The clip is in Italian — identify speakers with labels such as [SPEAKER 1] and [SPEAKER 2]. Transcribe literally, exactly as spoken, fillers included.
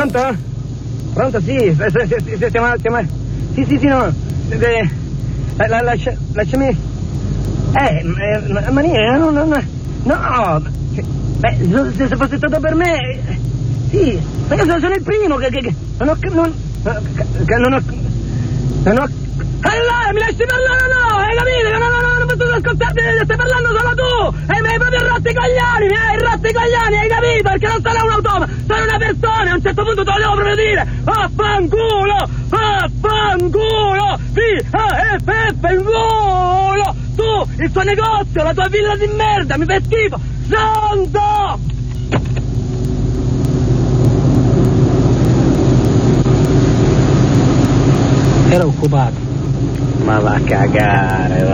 [SPEAKER 1] Pronto? Pronto, sì, stiamo... stiamo... Sì, sì, sì, no. La, la, lascia, lasciami... Eh, eh Maria, no, no, no. No, beh, se fosse stato per me... Sì, ma io sono il primo che... che, che non ho... Non, che non ho... Non ho... Allora, mi lasci parlare o no? Hai capito? No, no, no, non posso ascoltarti, stai parlando solo tu! E mi hai proprio rotto i coglioni, mi hai rotto i coglioni, hai capito? Perché non sono un automa, sono una persona, a un certo punto te lo devo proprio dire! Vaffanculo! Vaffanculo! V A F F il culo! Tu, il tuo negozio, la tua villa di merda, mi fai schifo! Pronto! Era occupato. Ma va a cagare, va.